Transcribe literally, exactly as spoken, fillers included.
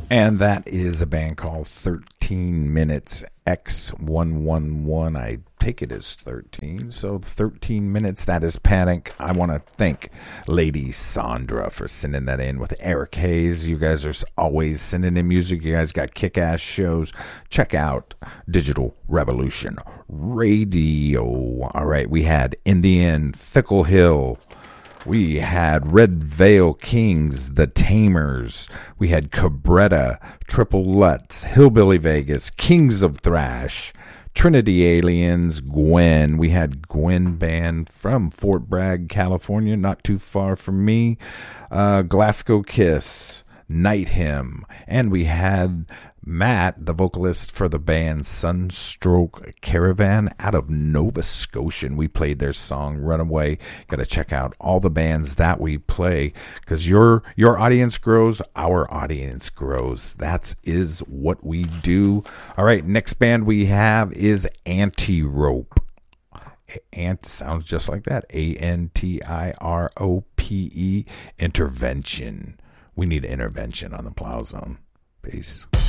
And that is a band called thirteen Minutes X one one one. I take it as thirteen. So thirteen Minutes, that is Panic. I want to thank Lady Sandra for sending that in with Eric Hayes. You guys are always sending in music. You guys got kick-ass shows. Check out Digital Revolution Radio. All right, we had In the End, Fickle Hill. We had Red Veil Kings, The Tamers. We had Cabretta, Triple Lutz, Hillbilly Vegas, Kings of Thrash, Trinity Aliens, Gwen. We had Gwen Band from Fort Bragg, California, not too far from me. Uh, Glasgow Kiss, Night Hymn. And we had Matt, the vocalist for the band Sunstroke Caravan out of Nova Scotia. And we played their song Runaway. Got to check out all the bands that we play, because your your audience grows, our audience grows. That is what we do. All right, next band we have is Anti-Rope. Ant sounds just like that. A N T I R O P E. Intervention. We need intervention on the Plow Zone. Peace.